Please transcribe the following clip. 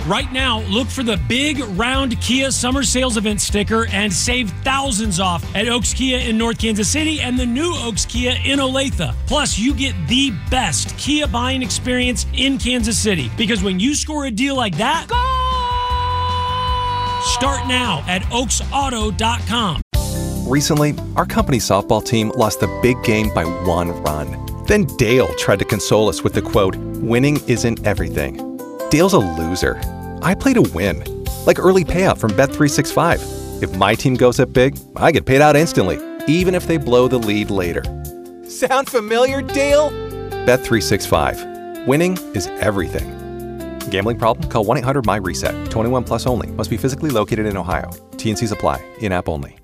Right now, look for the big round Kia Summer Sales Event sticker and save thousands off at Oaks Kia in North Kansas City and the new Oaks Kia in Olathe. Plus, you get the best Kia buying experience in Kansas City, because when you score a deal like that, start now at oaksauto.com. Recently, our company softball team lost the big game by 1 run. Then Dale tried to console us with the quote, "Winning isn't everything." Dale's a loser. I play to win, like early payout from Bet365. If my team goes up big, I get paid out instantly, even if they blow the lead later. Sound familiar, Dale? Bet365. Winning is everything. Gambling problem? Call 1-800-MY-RESET. 21 plus only. Must be physically located in Ohio. T&Cs apply. In-app only.